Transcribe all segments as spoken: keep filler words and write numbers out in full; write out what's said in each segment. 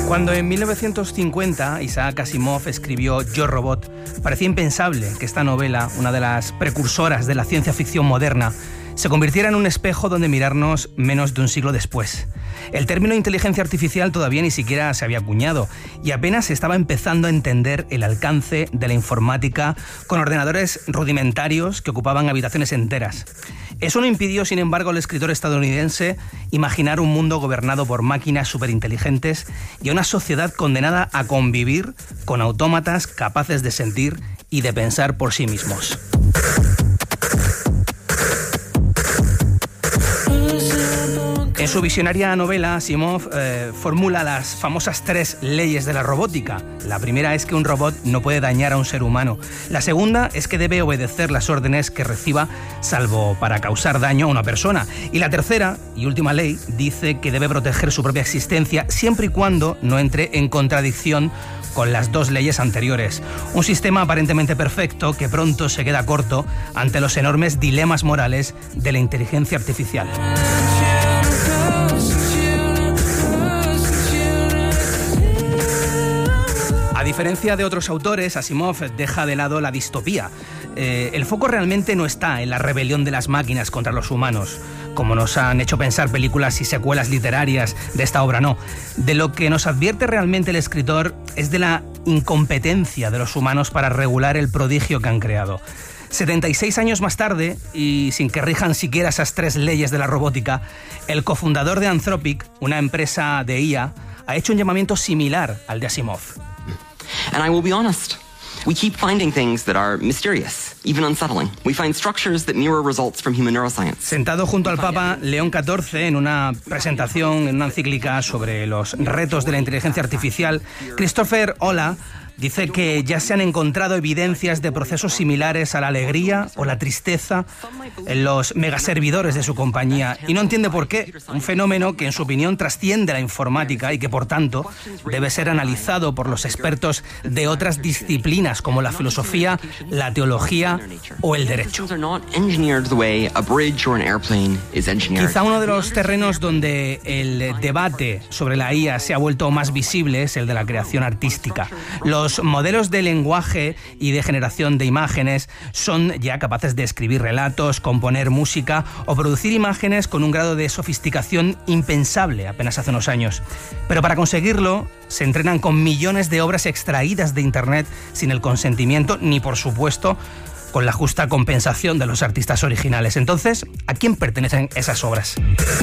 Cuando en mil novecientos cincuenta Isaac Asimov escribió Yo, Robot, parecía impensable que esta novela, una de las precursoras de la ciencia ficción moderna, se convirtiera en un espejo donde mirarnos menos de un siglo después. El término inteligencia artificial todavía ni siquiera se había acuñado y apenas se estaba empezando a entender el alcance de la informática con ordenadores rudimentarios que ocupaban habitaciones enteras. Eso no impidió, sin embargo, al escritor estadounidense imaginar un mundo gobernado por máquinas superinteligentes y a una sociedad condenada a convivir con autómatas capaces de sentir y de pensar por sí mismos. En su visionaria novela, Asimov eh, formula las famosas tres leyes de la robótica. La primera es que un robot no puede dañar a un ser humano. La segunda es que debe obedecer las órdenes que reciba, salvo para causar daño a una persona. Y la tercera y última ley dice que debe proteger su propia existencia siempre y cuando no entre en contradicción con las dos leyes anteriores. Un sistema aparentemente perfecto que pronto se queda corto ante los enormes dilemas morales de la inteligencia artificial. A diferencia de otros autores, Asimov deja de lado la distopía. Eh, el foco realmente no está en la rebelión de las máquinas contra los humanos, como nos han hecho pensar películas y secuelas literarias de esta obra, no. De lo que nos advierte realmente el escritor es de la incompetencia de los humanos para regular el prodigio que han creado. setenta y seis años más tarde, y sin que rijan siquiera esas tres leyes de la robótica, el cofundador de Anthropic, una empresa de I A, ha hecho un llamamiento similar al de Asimov. And I will be honest, we keep finding things that are mysterious, even unsettling. We find structures that mirror results from human neuroscience. Sentado junto al Papa León catorce en una presentación, en una encíclica sobre los retos de la inteligencia artificial, Christopher Olah dice que ya se han encontrado evidencias de procesos similares a la alegría o la tristeza en los megaservidores de su compañía y no entiende por qué, un fenómeno que en su opinión trasciende la informática y que por tanto debe ser analizado por los expertos de otras disciplinas como la filosofía, la teología o el derecho. Quizá uno de los terrenos donde el debate sobre la I A se ha vuelto más visible es el de la creación artística. Los Los modelos de lenguaje y de generación de imágenes son ya capaces de escribir relatos, componer música o producir imágenes con un grado de sofisticación impensable apenas hace unos años. Pero para conseguirlo se entrenan con millones de obras extraídas de Internet sin el consentimiento ni, por supuesto, con la justa compensación de los artistas originales. Entonces, ¿a quién pertenecen esas obras?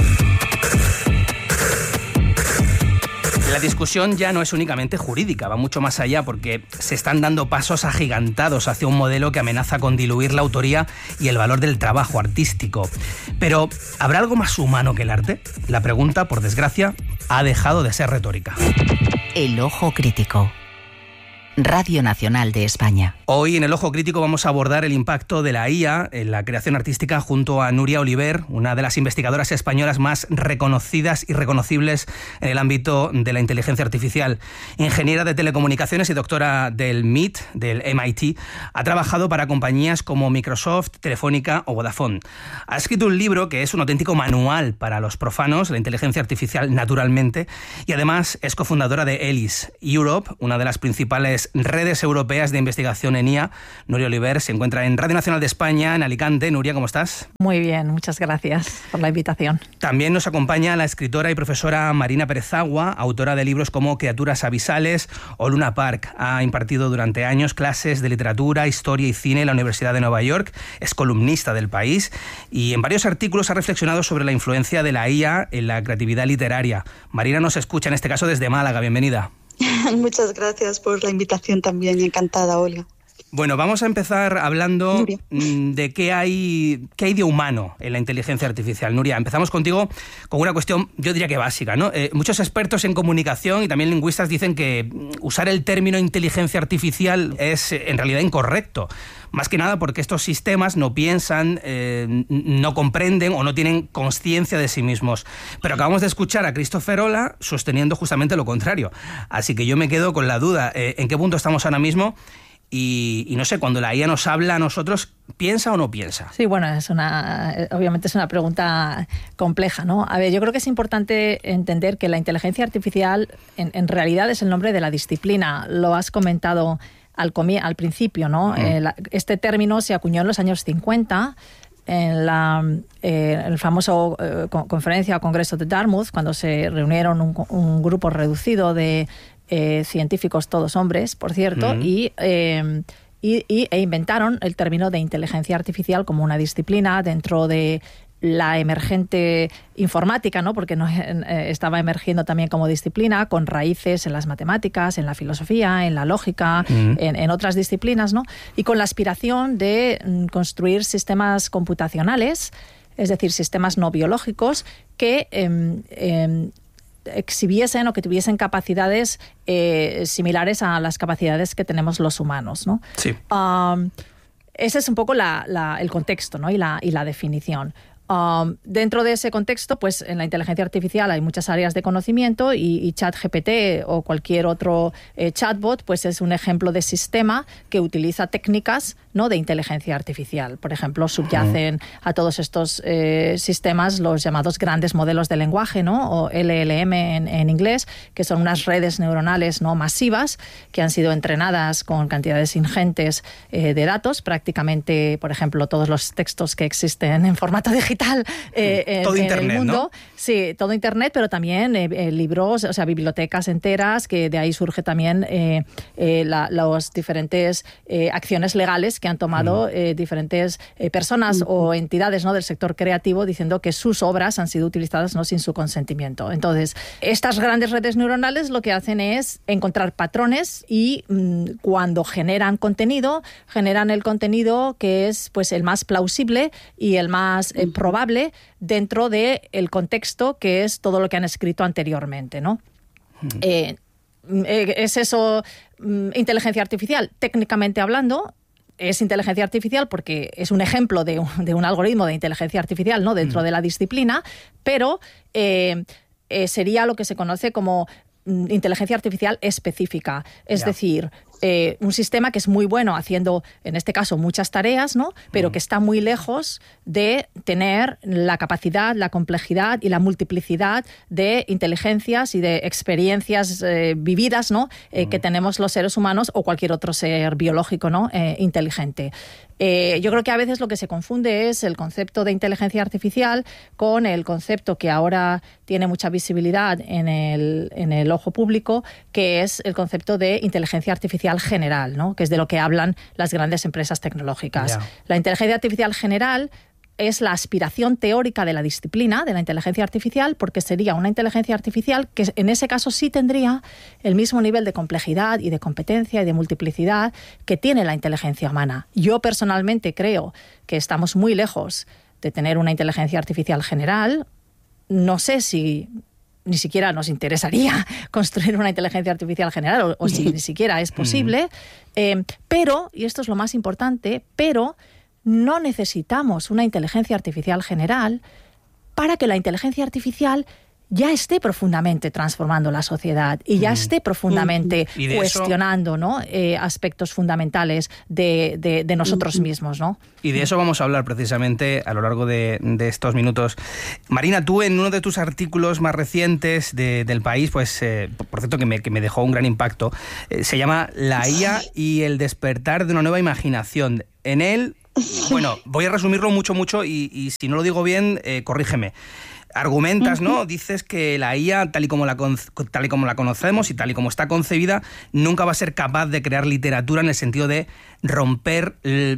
La discusión ya no es únicamente jurídica, va mucho más allá porque se están dando pasos agigantados hacia un modelo que amenaza con diluir la autoría y el valor del trabajo artístico. Pero, ¿habrá algo más humano que el arte? La pregunta, por desgracia, ha dejado de ser retórica. El Ojo Crítico. Radio Nacional de España. Hoy en El Ojo Crítico vamos a abordar el impacto de la I A en la creación artística junto a Nuria Oliver, una de las investigadoras españolas más reconocidas y reconocibles en el ámbito de la inteligencia artificial. Ingeniera de telecomunicaciones y doctora del M I T, del M I T, ha trabajado para compañías como Microsoft, Telefónica o Vodafone. Ha escrito un libro que es un auténtico manual para los profanos, la inteligencia artificial naturalmente, y además es cofundadora de ELIS Europe, una de las principales redes europeas de investigación en I A. Nuria Oliver se encuentra en Radio Nacional de España, en Alicante. Nuria, ¿cómo estás? Muy bien, muchas gracias por la invitación. También nos acompaña la escritora y profesora Marina Pérez Agua, autora de libros como Criaturas abisales o Luna Park. Ha impartido durante años clases de literatura, historia y cine en la Universidad de Nueva York. Es columnista del País y en varios artículos ha reflexionado sobre la influencia de la I A en la creatividad literaria. Marina nos escucha en este caso desde Málaga. Bienvenida. Muchas gracias por la invitación también y encantada, Olga. Bueno, vamos a empezar hablando Nuria. de qué hay, qué hay de humano en la inteligencia artificial. Nuria, empezamos contigo con una cuestión, yo diría que básica, ¿no? Eh, muchos expertos en comunicación y también lingüistas dicen que usar el término inteligencia artificial es en realidad incorrecto. Más que nada porque estos sistemas no piensan, eh, no comprenden o no tienen conciencia de sí mismos. Pero acabamos de escuchar a Christopher Olah sosteniendo justamente lo contrario. Así que yo me quedo con la duda, eh, ¿en qué punto estamos ahora mismo? y, y no sé, cuando la I A nos habla a nosotros, ¿piensa o no piensa? Sí, bueno, es una, obviamente es una pregunta compleja, ¿no? A ver, yo creo que es importante entender que la inteligencia artificial en, en realidad es el nombre de la disciplina. Lo has comentado al, al principio, ¿no? Mm. Eh, la, este término se acuñó en los años cincuenta en la eh, el famoso eh, conferencia o congreso de Dartmouth, cuando se reunieron un, un grupo reducido de eh, científicos, todos hombres, por cierto, mm. y, eh, y, y e inventaron el término de inteligencia artificial como una disciplina dentro de la emergente informática, ¿no? Porque no, eh, estaba emergiendo también como disciplina, con raíces en las matemáticas, en la filosofía, en la lógica, mm. en, en otras disciplinas, ¿no? Y con la aspiración de mm, construir sistemas computacionales, es decir, sistemas no biológicos que eh, eh, exhibiesen o que tuviesen capacidades eh, similares a las capacidades que tenemos los humanos, ¿no? Sí. Um, ese es un poco la, la, el contexto, ¿no? y, la, y la definición. Um, dentro de ese contexto, pues en la inteligencia artificial hay muchas áreas de conocimiento y, y ChatGPT o cualquier otro eh, chatbot, pues es un ejemplo de sistema que utiliza técnicas, ¿no?, de inteligencia artificial. Por ejemplo, subyacen a todos estos eh, sistemas los llamados grandes modelos de lenguaje, ¿no?, o L L M en, en inglés, que son unas redes neuronales no masivas que han sido entrenadas con cantidades ingentes eh, de datos, prácticamente, por ejemplo, todos los textos que existen en formato digital Eh, en, todo en internet, el mundo. ¿no? Sí, todo internet, pero también eh, eh, libros, o sea, bibliotecas enteras, que de ahí surge también eh, eh, la, las diferentes eh, acciones legales que han tomado mm. eh, diferentes eh, personas mm. o entidades, ¿no?, del sector creativo, diciendo que sus obras han sido utilizadas, ¿no?, sin su consentimiento. Entonces, estas grandes redes neuronales lo que hacen es encontrar patrones y mm, cuando generan contenido, generan el contenido que es, pues, el más plausible y el más eh, probable dentro de el contexto que es todo lo que han escrito anteriormente, ¿no? Mm. Eh, ¿Es eso mm, inteligencia artificial? Técnicamente hablando, es inteligencia artificial porque es un ejemplo de un, de un algoritmo de inteligencia artificial, ¿no?, dentro mm. de la disciplina, pero eh, eh, sería lo que se conoce como mm, inteligencia artificial específica. Es yeah. decir, Eh, un sistema que es muy bueno haciendo, en este caso, muchas tareas, ¿no?, pero mm. que está muy lejos de tener la capacidad, la complejidad y la multiplicidad de inteligencias y de experiencias eh, vividas, ¿no?, eh, mm. que tenemos los seres humanos o cualquier otro ser biológico, ¿no?, eh, inteligente. Eh, yo creo que a veces lo que se confunde es el concepto de inteligencia artificial con el concepto que ahora tiene mucha visibilidad en el, en el ojo público, que es el concepto de inteligencia artificial general, ¿no?, que es de lo que hablan las grandes empresas tecnológicas. Yeah. La inteligencia artificial general es la aspiración teórica de la disciplina de la inteligencia artificial, porque sería una inteligencia artificial que en ese caso sí tendría el mismo nivel de complejidad y de competencia y de multiplicidad que tiene la inteligencia humana. Yo personalmente creo que estamos muy lejos de tener una inteligencia artificial general. No sé si ni siquiera nos interesaría construir una inteligencia artificial general o, o si ni siquiera es posible, eh, pero, y esto es lo más importante, pero no necesitamos una inteligencia artificial general para que la inteligencia artificial ya esté profundamente transformando la sociedad y ya mm. esté profundamente mm. cuestionando, ¿no?, eh, aspectos fundamentales de, de, de nosotros mm. mismos, ¿no? Y de eso vamos a hablar precisamente a lo largo de, de estos minutos. Marina, tú en uno de tus artículos más recientes de, del País, pues eh, por cierto que me, que me dejó un gran impacto, eh, se llama La I A y el despertar de una nueva imaginación. En él, bueno, voy a resumirlo mucho, mucho y, y si no lo digo bien, eh, corrígeme. Argumentas, ¿no? Dices que la I A, tal y como la tal y como la conocemos y tal y como está concebida, nunca va a ser capaz de crear literatura en el sentido de romper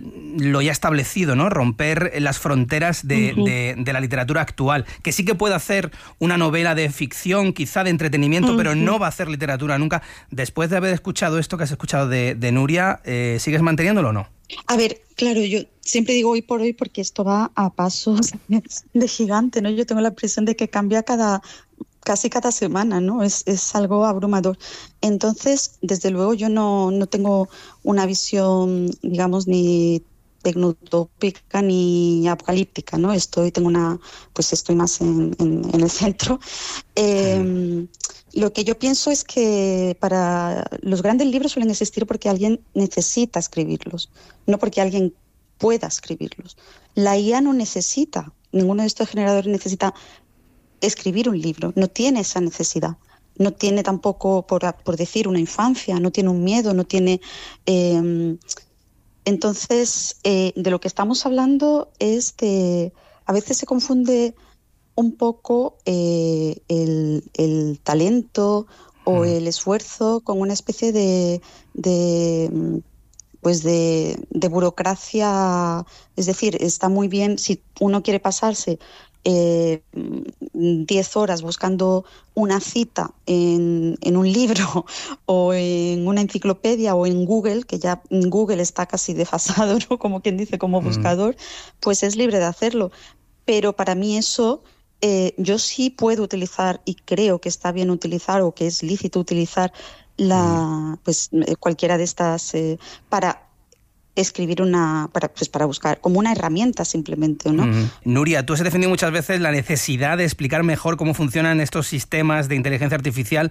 lo ya establecido, ¿no? Romper las fronteras de, uh-huh. de, de la literatura actual. Que sí que puede hacer una novela de ficción, quizá de entretenimiento, uh-huh. pero no va a hacer literatura nunca. Después de haber escuchado esto que has escuchado de, de Nuria, eh, ¿sigues manteniéndolo o no? A ver, claro, yo siempre digo hoy por hoy porque esto va a pasos de gigante, ¿no? Yo tengo la impresión de que cambia cada casi cada semana, ¿no? Es, es algo abrumador. Entonces, desde luego, yo no, no tengo una visión, digamos, ni tecnotópica ni apocalíptica, ¿no? Estoy, tengo una, pues estoy más en, en, en el centro. Eh, lo que yo pienso es que para los grandes libros suelen existir porque alguien necesita escribirlos, no porque alguien pueda escribirlos. La I A no necesita, ninguno de estos generadores necesita escribir un libro, no tiene esa necesidad. No tiene tampoco, por, por decir, una infancia, no tiene un miedo, no tiene... Eh, entonces, eh, de lo que estamos hablando es de... A veces se confunde un poco eh, el, el talento o mm. el esfuerzo con una especie de... de pues de, de burocracia. Es decir, está muy bien si uno quiere pasarse Eh, diez horas buscando una cita en, en un libro o en una enciclopedia o en Google, que ya Google está casi desfasado, ¿no? Como quien dice, como buscador, mm. pues es libre de hacerlo. Pero para mí eso, eh, yo sí puedo utilizar, y creo que está bien utilizar o que es lícito utilizar la, mm. pues cualquiera de estas eh, para escribir una, para, pues para buscar, como una herramienta simplemente, ¿no? Mm. Nuria, tú has defendido muchas veces la necesidad de explicar mejor cómo funcionan estos sistemas de inteligencia artificial.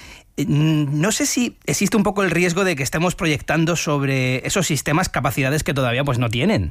No sé si existe un poco el riesgo de que estemos proyectando sobre esos sistemas capacidades que todavía pues no tienen.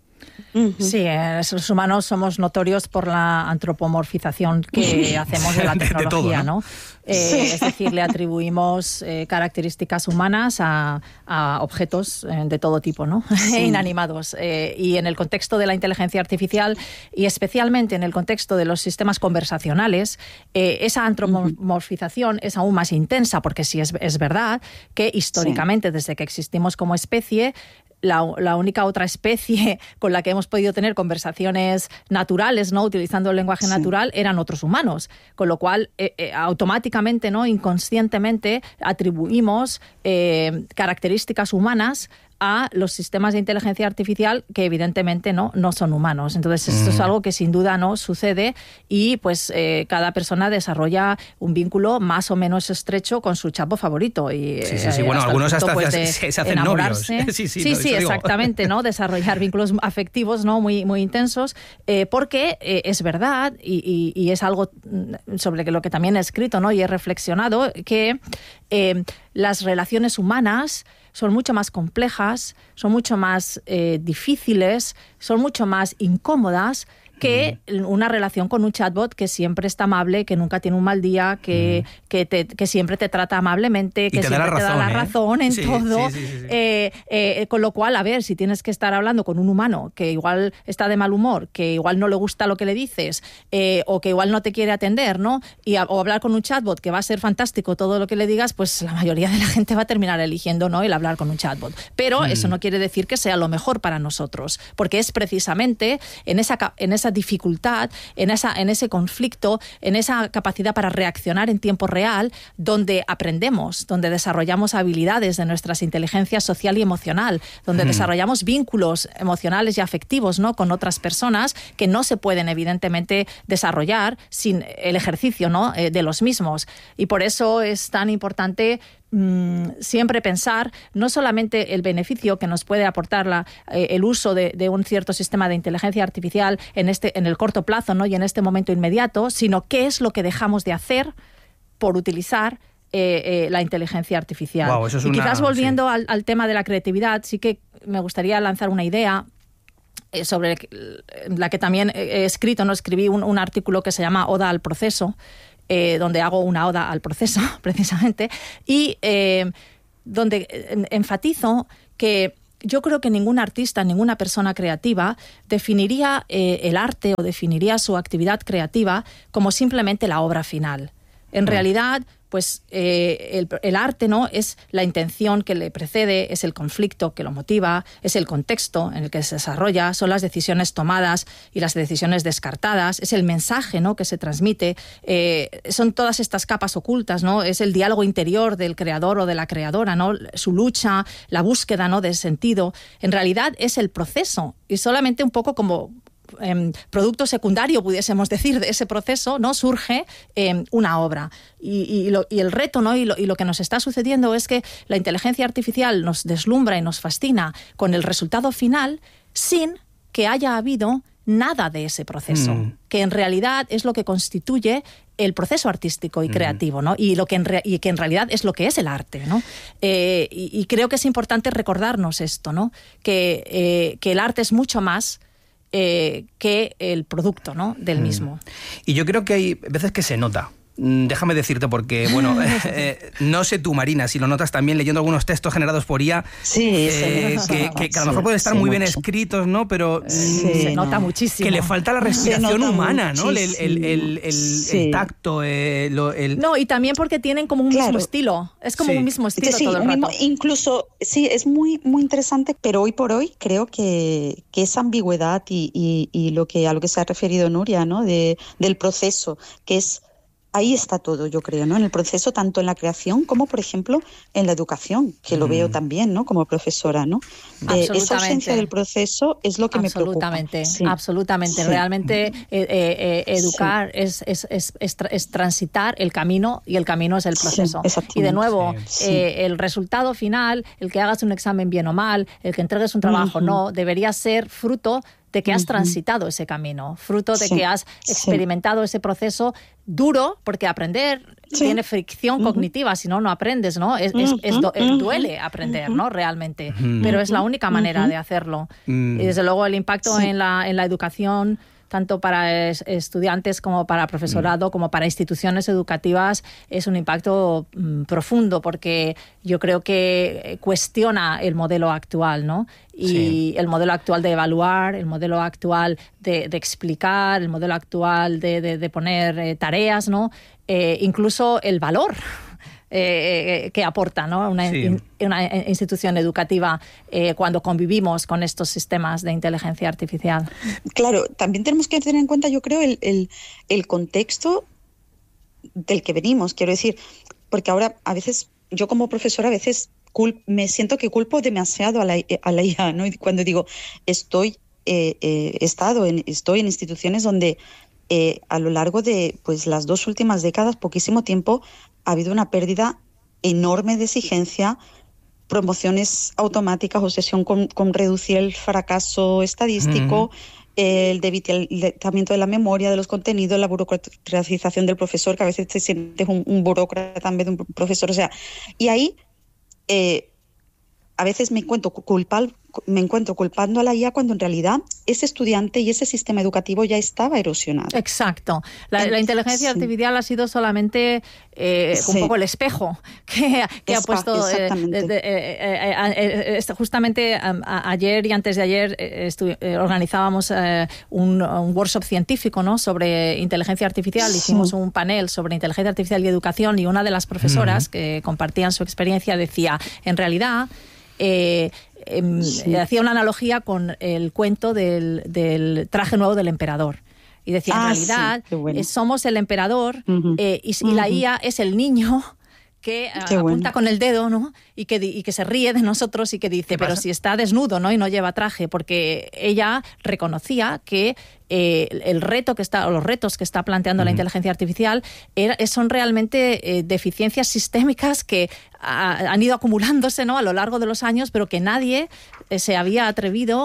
Sí, los humanos somos notorios por la antropomorfización que hacemos de la tecnología, de todo, ¿no? ¿no? Eh, sí. Es decir, le atribuimos eh, características humanas a, a objetos eh, de todo tipo, ¿no? Sí. Inanimados. Eh, y en el contexto de la inteligencia artificial, y especialmente en el contexto de los sistemas conversacionales, eh, esa antropomorfización uh-huh. es aún más intensa, porque sí es, es verdad que históricamente, sí. desde que existimos como especie, La, la única otra especie con la que hemos podido tener conversaciones naturales, ¿no? Utilizando el lenguaje sí. natural, eran otros humanos. Con lo cual, eh, eh, automáticamente, ¿no? Inconscientemente, atribuimos eh, características humanas a los sistemas de inteligencia artificial que evidentemente no, no son humanos. Entonces esto mm. es algo que sin duda no sucede y pues eh, cada persona desarrolla un vínculo más o menos estrecho con su chapo favorito. Y, sí, sí, sí. Bueno, algunos punto, hasta pues, se, se hacen novios. Sí, sí, sí, sí exactamente, ¿no? Desarrollar vínculos afectivos, ¿no? Muy, muy intensos, eh, porque eh, es verdad y, y, y es algo sobre lo que también he escrito, ¿no? Y he reflexionado que eh, las relaciones humanas son mucho más complejas, son mucho más eh, difíciles, son mucho más incómodas que una relación con un chatbot que siempre está amable, que nunca tiene un mal día, que, mm. que, te, que siempre te trata amablemente, que siempre te da la razón en sí, todo. Sí, sí, sí, sí. Eh, eh, con lo cual, a ver, si tienes que estar hablando con un humano que igual está de mal humor, que igual no le gusta lo que le dices, eh, o que igual no te quiere atender, ¿no? Y a, o hablar con un chatbot que va a ser fantástico todo lo que le digas, pues la mayoría de la gente va a terminar eligiendo, ¿no?, el hablar con un chatbot. Pero mm. eso no quiere decir que sea lo mejor para nosotros, porque es precisamente en esa, en esa dificultad, en, esa, en ese conflicto, en esa capacidad para reaccionar en tiempo real, donde aprendemos, donde desarrollamos habilidades de nuestras inteligencias social y emocional, donde mm. desarrollamos vínculos emocionales y afectivos, ¿no?, con otras personas que no se pueden evidentemente desarrollar sin el ejercicio, ¿no?, eh, de los mismos. Y por eso es tan importante siempre pensar no solamente el beneficio que nos puede aportar la, eh, el uso de, de un cierto sistema de inteligencia artificial en, este, en el corto plazo, ¿no?, y en este momento inmediato, sino qué es lo que dejamos de hacer por utilizar eh, eh, la inteligencia artificial. Wow, eso es y una, quizás volviendo sí. al, al tema de la creatividad, sí que me gustaría lanzar una idea eh, sobre la que también he escrito, no escribí un, un artículo que se llama Oda al proceso, Eh, donde hago una oda al proceso, precisamente, y eh, donde enfatizo que yo creo que ningún artista, ninguna persona creativa definiría eh, el arte o definiría su actividad creativa como simplemente la obra final. En mm. realidad, pues eh, el, el arte, ¿no?, es la intención que le precede, es el conflicto que lo motiva, es el contexto en el que se desarrolla, son las decisiones tomadas y las decisiones descartadas, es el mensaje, ¿no?, que se transmite, eh, son todas estas capas ocultas, ¿no?, es el diálogo interior del creador o de la creadora, ¿no?, su lucha, la búsqueda, ¿no?, de sentido. En realidad es el proceso y solamente un poco como Eh, producto secundario, pudiésemos decir, de ese proceso, ¿no?, surge eh, una obra. Y, y, lo, y el reto, ¿no?, y lo, y lo que nos está sucediendo es que la inteligencia artificial nos deslumbra y nos fascina con el resultado final, sin que haya habido nada de ese proceso, mm. que en realidad es lo que constituye el proceso artístico y creativo, ¿no? Y lo que en re- y que en realidad es lo que es el arte, ¿no? Eh, y, y creo que es importante recordarnos esto, ¿no? Que, eh, que el arte es mucho más eh, que el producto, ¿no? del mm. mismo. Y yo creo que hay veces que se nota. Déjame decirte porque, bueno, eh, no sé tú, Marina, si lo notas también leyendo algunos textos generados por I A, sí, eh, que, que, que a lo mejor pueden estar sí, muy bien mucho. escritos, ¿no? Pero sí, se nota muchísimo. Que le falta la respiración humana, ¿no? El, el, el, el, sí. el tacto, eh, lo, el... No, y también porque tienen como un claro. mismo estilo. Es como sí. un mismo estilo sí, todo el rato. Mismo, incluso, sí, es muy, muy interesante, pero hoy por hoy creo que, que esa ambigüedad y, y, y lo que a lo que se ha referido Nuria, ¿no? De, del proceso, que es ahí está todo, yo creo, ¿no? En el proceso, tanto en la creación como, por ejemplo, en la educación, que lo mm. veo también, ¿no? Como profesora, ¿no? Eh, esa ausencia del proceso es lo que me preocupa. Absolutamente, sí. absolutamente. Sí. Realmente eh, eh, educar sí. es, es, es, es, es transitar el camino y el camino es el proceso. Sí, y de nuevo, sí. eh, el resultado final, el que hagas un examen bien o mal, el que entregues un trabajo uh-huh. no, debería ser fruto de que has uh-huh. transitado ese camino, fruto de sí, que has experimentado sí. ese proceso duro, porque aprender sí. tiene fricción uh-huh. cognitiva, si no, no aprendes, ¿no? Es, uh-huh. es, es, es duele aprender, uh-huh. ¿no? Realmente, uh-huh. pero es la única manera uh-huh. de hacerlo. Uh-huh. Y desde luego el impacto sí. en la, en la educación, tanto para es, estudiantes como para profesorado, mm. como para instituciones educativas, es un impacto mm, profundo, porque yo creo que cuestiona el modelo actual, ¿no? Y sí. el modelo actual de evaluar, el modelo actual de, de explicar, el modelo actual de, de, de poner eh, tareas, ¿no? Eh, incluso el valor Eh, que aporta, ¿no? una, sí. in, una institución educativa eh, cuando convivimos con estos sistemas de inteligencia artificial. Claro, también tenemos que tener en cuenta, yo creo, el, el, el contexto del que venimos, quiero decir, porque ahora a veces, yo como profesora a veces cul- me siento que culpo demasiado a la, a la I A, ¿no? Y cuando digo, estoy, eh, eh, he estado en, estoy en instituciones donde eh, a lo largo de pues, las dos últimas décadas, poquísimo tiempo, ha habido una pérdida enorme de exigencia, promociones automáticas, obsesión con, con reducir el fracaso estadístico, mm. el debilitamiento de la memoria, de los contenidos, la burocratización del profesor, que a veces te sientes un, un burócrata en vez de un profesor. O sea, y ahí eh, a veces me encuentro culpable, me encuentro culpando a la I A cuando en realidad ese estudiante y ese sistema educativo ya estaba erosionado. Exacto. La, la inteligencia sí. artificial ha sido solamente eh, sí. un poco el espejo que, que ha puesto... Eh, de, de, eh, eh, eh, justamente a, a, ayer y antes de ayer eh, estu- eh, organizábamos eh, un, un workshop científico, ¿no? sobre inteligencia artificial. Sí. Hicimos un panel sobre inteligencia artificial y educación, y una de las profesoras mm. que compartían su experiencia decía, en realidad... Eh, eh, sí. hacía una analogía con el cuento del, del traje nuevo del emperador. Y decía, ah, en realidad, sí, bueno. eh, somos el emperador uh-huh. eh, y, y uh-huh. la I A es el niño que Qué apunta bueno. con el dedo, ¿no? Y que, y que se ríe de nosotros y que dice, pero si está desnudo, ¿no? Y no lleva traje, porque ella reconocía que eh, el reto que está, o los retos que está planteando uh-huh. la inteligencia artificial era, son realmente eh, deficiencias sistémicas que a, han ido acumulándose, ¿no? a lo largo de los años, pero que nadie eh, se había atrevido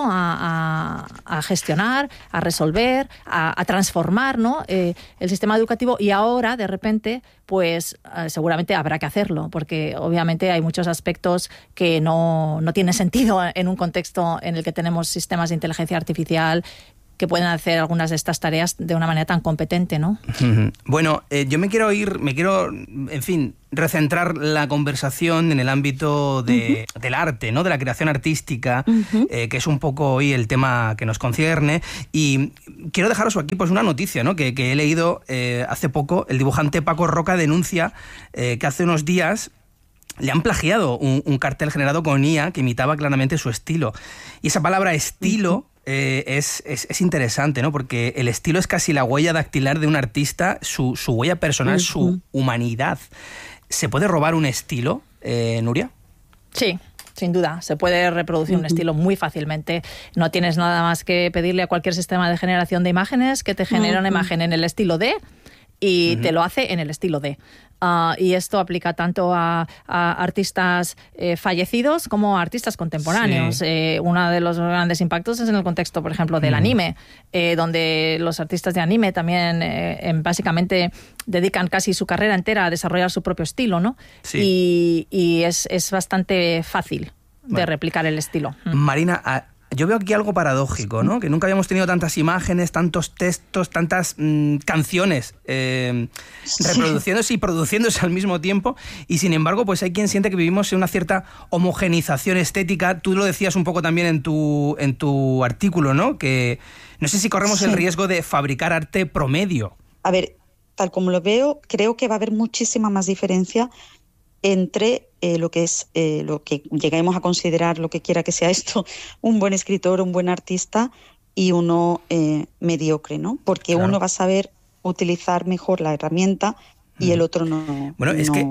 a, a, a gestionar, a resolver, a, a transformar, ¿no? eh, el sistema educativo, y ahora, de repente, pues eh, seguramente habrá que hacerlo, porque obviamente hay muchos aspectos que no, no tienen sentido en un contexto en el que tenemos sistemas de inteligencia artificial que pueden hacer algunas de estas tareas de una manera tan competente, ¿no? Bueno, eh, yo me quiero ir, me quiero, en fin, recentrar la conversación en el ámbito de, uh-huh. del arte, ¿no? De la creación artística, uh-huh. eh, que es un poco hoy el tema que nos concierne. Y quiero dejaros aquí pues una noticia, ¿no? que, que he leído eh, hace poco. El dibujante Paco Roca denuncia eh, que hace unos días le han plagiado un, un cartel generado con I A que imitaba claramente su estilo. Y esa palabra estilo... Uh-huh. Eh, es, es, es interesante, ¿no? Porque el estilo es casi la huella dactilar de un artista, su, su huella personal, uh-huh. su humanidad. ¿Se puede robar un estilo, eh, Nuria? Sí, sin duda. Se puede reproducir uh-huh. un estilo muy fácilmente. No tienes nada más que pedirle a cualquier sistema de generación de imágenes que te genere uh-huh. una imagen en el estilo de... y uh-huh. te lo hace en el estilo de. Uh, y esto aplica tanto a, a artistas eh, fallecidos como a artistas contemporáneos. Sí. Eh, uno de los grandes impactos es en el contexto, por ejemplo, del mm. anime, eh, donde los artistas de anime también eh, básicamente dedican casi su carrera entera a desarrollar su propio estilo, ¿no? Sí. Y, y es, es bastante fácil bueno. de replicar el estilo. Marina, a... yo veo aquí algo paradójico, ¿no? Que nunca habíamos tenido tantas imágenes, tantos textos, tantas mmm, canciones eh, reproduciéndose y produciéndose al mismo tiempo, y sin embargo, pues hay quien siente que vivimos en una cierta homogenización estética. Tú lo decías un poco también en tu, en tu artículo, ¿no? Que no sé si corremos sí. el riesgo de fabricar arte promedio. A ver, tal como lo veo, creo que va a haber muchísima más diferencia entre eh, lo que es eh, lo que lleguemos a considerar, lo que quiera que sea esto, un buen escritor, un buen artista, y uno eh, mediocre, ¿no? Porque claro. uno va a saber utilizar mejor la herramienta y mm. el otro no. Bueno, es no... que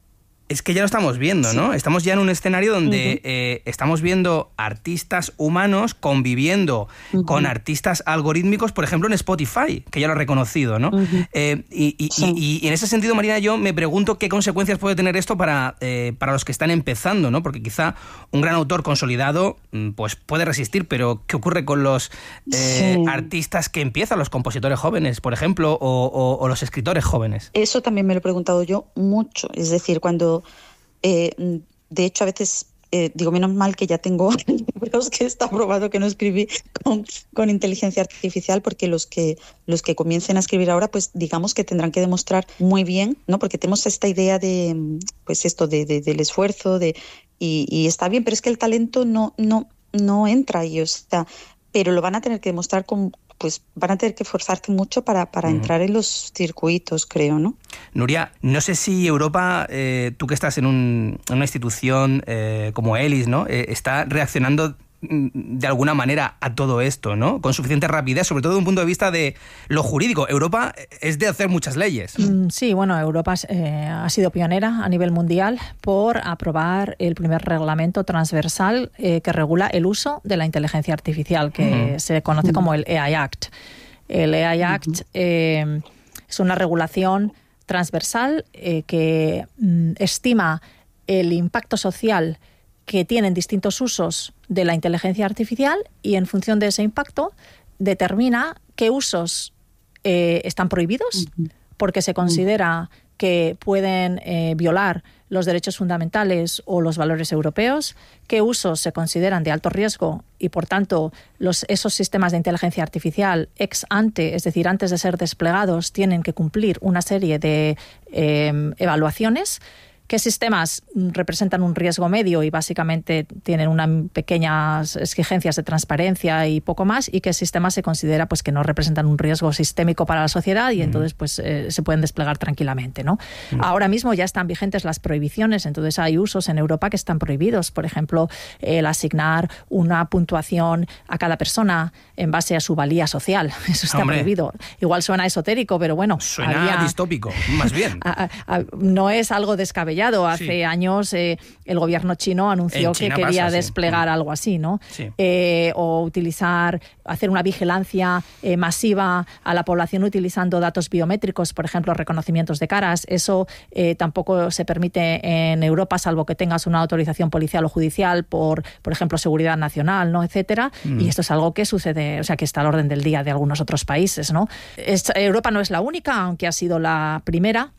es que ya lo estamos viendo, ¿no? Sí. Estamos ya en un escenario donde uh-huh. eh, estamos viendo artistas humanos conviviendo uh-huh. con artistas algorítmicos, por ejemplo, en Spotify, que ya lo ha reconocido, ¿no? Uh-huh. Eh, y, y, sí. y, y en ese sentido, Marina, yo me pregunto qué consecuencias puede tener esto para, eh, para los que están empezando, ¿no? Porque quizá un gran autor consolidado pues puede resistir, pero ¿qué ocurre con los eh, sí. artistas que empiezan, los compositores jóvenes, por ejemplo, o, o, o los escritores jóvenes? Eso también me lo he preguntado yo mucho. Es decir, cuando Eh, de hecho, a veces eh, digo, menos mal que ya tengo libros que está probado que no escribí con, con inteligencia artificial, porque los que los que comiencen a escribir ahora, pues digamos que tendrán que demostrar muy bien, ¿no? Porque tenemos esta idea de, pues esto, de, de del esfuerzo, de y, y está bien, pero es que el talento no no no entra ahí, o sea, pero lo van a tener que demostrar con pues van a tener que esforzarse mucho para, para uh-huh. entrar en los circuitos, creo, ¿no? Nuria, no sé si Europa, eh, tú que estás en, un, en una institución eh, como ELIS, ¿no? Eh, está reaccionando de alguna manera a todo esto, ¿no? Con suficiente rapidez, sobre todo desde un punto de vista de lo jurídico. Europa es de hacer muchas leyes. Sí, bueno, Europa eh, ha sido pionera a nivel mundial por aprobar el primer reglamento transversal eh, que regula el uso de la inteligencia artificial, que uh-huh. se conoce como el A I Act. El A I Act uh-huh. eh, es una regulación transversal eh, que mm, estima el impacto social que tienen distintos usos de la inteligencia artificial, y en función de ese impacto determina qué usos eh, están prohibidos uh-huh. porque se considera que pueden eh, violar los derechos fundamentales o los valores europeos, qué usos se consideran de alto riesgo y, por tanto, los, esos sistemas de inteligencia artificial ex ante, es decir, antes de ser desplegados, tienen que cumplir una serie de eh, evaluaciones. ¿Qué sistemas representan un riesgo medio y básicamente tienen unas pequeñas exigencias de transparencia y poco más? ¿Y qué sistemas se considera pues que no representan un riesgo sistémico para la sociedad y entonces pues eh, se pueden desplegar tranquilamente, ¿no? Mm. Ahora mismo ya están vigentes las prohibiciones, entonces hay usos en Europa que están prohibidos. Por ejemplo, el asignar una puntuación a cada persona en base a su valía social. Eso está Hombre. prohibido. Igual suena esotérico, pero bueno. Suena había... distópico, más bien. a, a, a, no es algo descabellado. Hace sí. años eh, el gobierno chino anunció China que quería pasa, desplegar sí. algo así, ¿no? Sí. Eh, o utilizar, hacer una vigilancia eh, masiva a la población utilizando datos biométricos, por ejemplo, reconocimientos de caras. Eso eh, tampoco se permite en Europa, salvo que tengas una autorización policial o judicial por, por ejemplo, seguridad nacional, ¿no? Etcétera. Mm. Y esto es algo que sucede, o sea, que está al orden del día de algunos otros países, ¿no? Es, Europa no es la única, aunque ha sido la primera.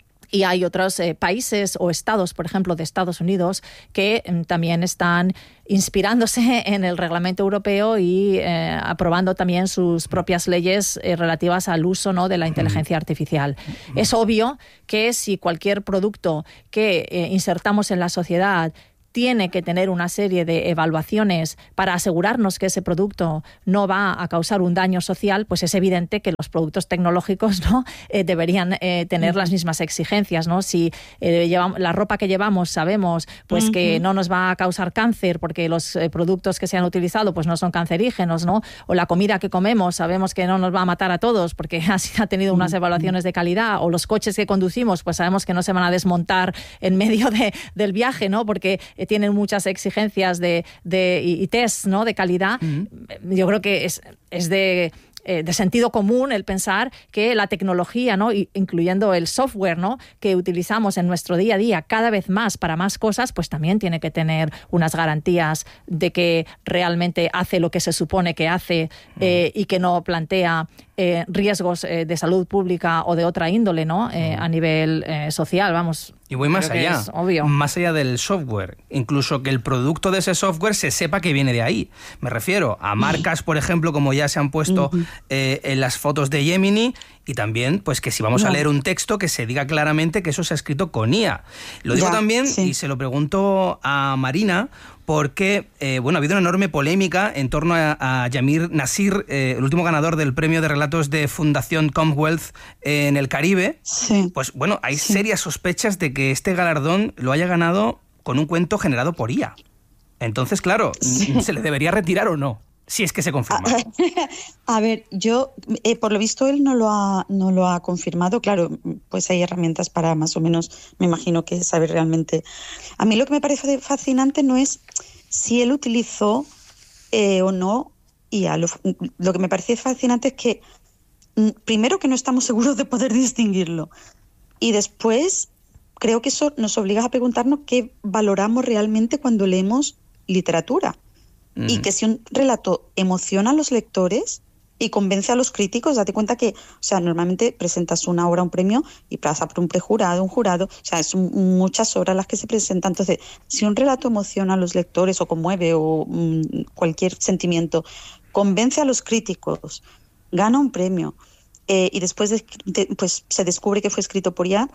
Y hay otros eh, países o estados, por ejemplo, de Estados Unidos, que eh, también están inspirándose en el reglamento europeo y eh, aprobando también sus propias leyes eh, relativas al uso, ¿no?, de la inteligencia artificial. Mm. Es obvio que si cualquier producto que eh, insertamos en la sociedad tiene que tener una serie de evaluaciones para asegurarnos que ese producto no va a causar un daño social, pues es evidente que los productos tecnológicos, ¿no?, eh, deberían eh, tener uh-huh. las mismas exigencias, ¿no? Si eh, llevamos, la ropa que llevamos sabemos pues uh-huh. que no nos va a causar cáncer porque los eh, productos que se han utilizado pues no son cancerígenos, ¿no? O la comida que comemos sabemos que no nos va a matar a todos porque ha tenido unas evaluaciones de calidad, o los coches que conducimos pues sabemos que no se van a desmontar en medio de, del viaje, ¿no?, porque tienen muchas exigencias de, de, y, y test, ¿no?, de calidad. Uh-huh. Yo creo que es, es de eh, de sentido común el pensar que la tecnología, ¿no? Y, incluyendo el software, ¿no? Que utilizamos en nuestro día a día cada vez más para más cosas, pues también tiene que tener unas garantías de que realmente hace lo que se supone que hace eh, y que no plantea eh, riesgos eh, de salud pública o de otra índole, ¿no? Eh, a nivel eh, social, vamos. Y voy más allá, es obvio. Más allá del software, incluso que el producto de ese software se sepa que viene de ahí. Me refiero a marcas, por ejemplo, como ya se han puesto eh, en las fotos de Gemini, y también, pues que si vamos no. a leer un texto, que se diga claramente que eso se ha escrito con I A. Lo digo ya, también, sí. y se lo pregunto a Marina, porque eh, bueno, ha habido una enorme polémica en torno a, a Yamir Nasir, eh, el último ganador del premio de relatos de Fundación Commonwealth eh, en el Caribe. Sí. Pues bueno, hay sí. serias sospechas de que este galardón lo haya ganado con un cuento generado por I A. Entonces, claro, sí. ¿se le debería retirar o no? Si es que se confirma. A, a ver, yo, eh, por lo visto, él no lo ha no lo ha confirmado. Claro, pues hay herramientas para más o menos, me imagino que saber realmente. A mí lo que me parece fascinante no es si él utilizó eh, o no I A. Lo, lo que me parece fascinante es que, primero, que no estamos seguros de poder distinguirlo. Y después, creo que eso nos obliga a preguntarnos qué valoramos realmente cuando leemos literatura. Mm. Y que si un relato emociona a los lectores y convence a los críticos, date cuenta que, o sea, normalmente presentas una obra, un premio, y pasa por un prejurado, un jurado, o sea, son muchas obras las que se presentan. Entonces, si un relato emociona a los lectores o conmueve o mmm, cualquier sentimiento, convence a los críticos, gana un premio, eh, y después de, de, pues, se descubre que fue escrito por I A,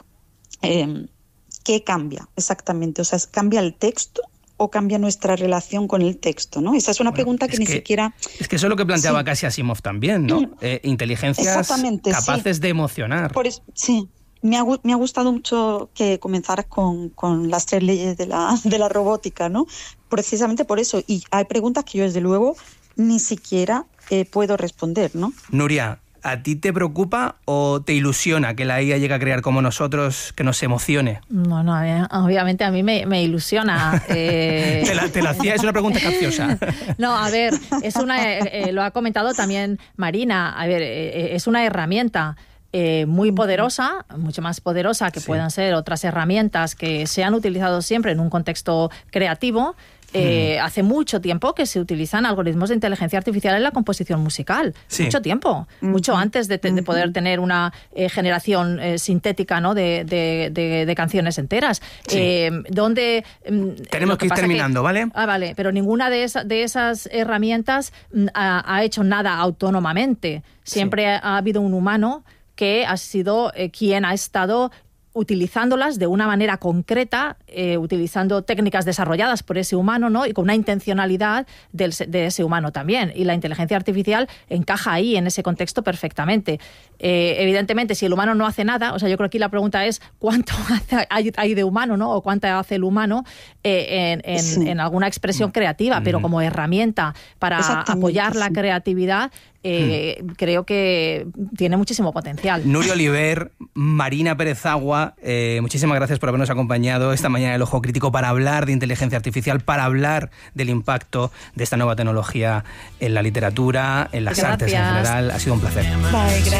eh, ¿qué cambia exactamente? O sea, ¿cambia el texto o cambia nuestra relación con el texto, ¿no? Esa es una bueno, pregunta que ni que, siquiera... Es que eso es lo que planteaba sí. casi Asimov también, ¿no? Eh, inteligencias capaces sí. de emocionar. Por eso, sí, me ha, me ha gustado mucho que comenzaras con, con las tres leyes de la, de la robótica, ¿no? Precisamente por eso. Y hay preguntas que yo, desde luego, ni siquiera eh, puedo responder, ¿no? Nuria, ¿a ti te preocupa o te ilusiona que la I A llegue a crear como nosotros, que nos emocione? No, no, obviamente a mí me, me ilusiona. Eh... te, la, te la hacía, es una pregunta capciosa. No, a ver, es una, eh, lo ha comentado también Marina, a ver, eh, es una herramienta eh, muy poderosa, mucho más poderosa que sí. puedan ser otras herramientas que se han utilizado siempre en un contexto creativo. Eh, mm. Hace mucho tiempo que se utilizan algoritmos de inteligencia artificial en la composición musical. Sí. Mucho tiempo. Mm-hmm. Mucho antes de, te, de poder tener una eh, generación eh, sintética, ¿no? de, de, de, de canciones enteras. Sí. Eh, donde, Tenemos que, que ir terminando, que, ¿vale? Ah, vale. Pero ninguna de, esa, de esas herramientas ha, ha hecho nada autónomamente. Siempre sí. ha, ha habido un humano que ha sido eh, quien ha estado utilizándolas de una manera concreta, eh, utilizando técnicas desarrolladas por ese humano, ¿no? Y con una intencionalidad del, de ese humano también. Y la inteligencia artificial encaja ahí, en ese contexto, perfectamente. Eh, evidentemente, si el humano no hace nada, o sea, yo creo que aquí la pregunta es ¿cuánto hace, hay, hay de humano, ¿no? O cuánto hace el humano eh, en, en, sí. en alguna expresión creativa, mm. pero como herramienta para apoyar la sí. creatividad, Eh, hmm. creo que tiene muchísimo potencial. Nuria Oliver, Marina Pérez Agua, eh, muchísimas gracias por habernos acompañado esta mañana en El Ojo Crítico para hablar de inteligencia artificial, para hablar del impacto de esta nueva tecnología en la literatura, en las gracias. artes en general. Ha sido un placer. Bye,